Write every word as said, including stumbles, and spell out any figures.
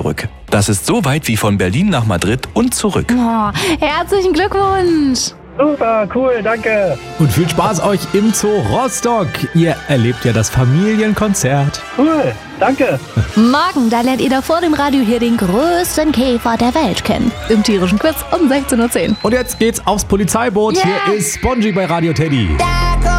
zurück. Das ist so weit wie von Berlin nach Madrid und zurück. Oh, herzlichen Glückwunsch! Super, cool, danke. Und viel Spaß euch im Zoo Rostock. Ihr erlebt ja das Familienkonzert. Cool, danke. Morgen, da lernt ihr da vor dem Radio hier den größten Käfer der Welt kennen. Im tierischen Quiz um sechzehn Uhr zehn. Und jetzt geht's aufs Polizeiboot. Yeah. Hier ist Spongy bei Radio Teddy.